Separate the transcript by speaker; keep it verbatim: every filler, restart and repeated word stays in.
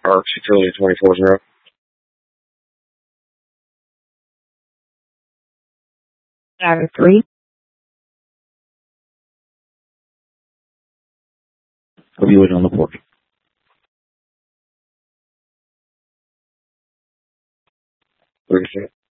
Speaker 1: Arc Utility twenty-four zero.
Speaker 2: Dagger three.
Speaker 3: I'll be waiting on the porch.
Speaker 1: thirty-six.